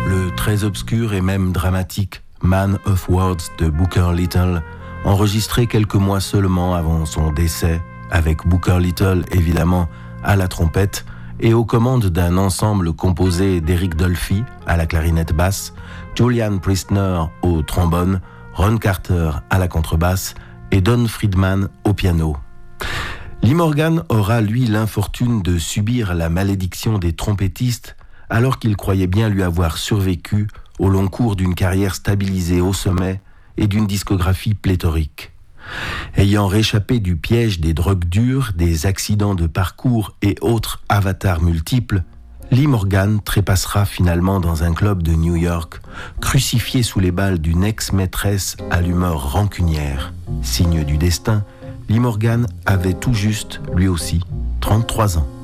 le très obscur et même dramatique Man of Words de Booker Little, enregistré quelques mois seulement avant son décès, avec Booker Little évidemment à la trompette et aux commandes d'un ensemble composé d'Eric Dolphy à la clarinette basse, Julian Priestner au trombone, Ron Carter à la contrebasse et Don Friedman au piano. Lee Morgan aura lui l'infortune de subir la malédiction des trompettistes alors qu'il croyait bien lui avoir survécu au long cours d'une carrière stabilisée au sommet et d'une discographie pléthorique. Ayant réchappé du piège des drogues dures, des accidents de parcours et autres avatars multiples, Lee Morgan trépassera finalement dans un club de New York, crucifié sous les balles d'une ex-maîtresse à l'humeur rancunière. Signe du destin, Lee Morgan avait tout juste, lui aussi, 33 ans.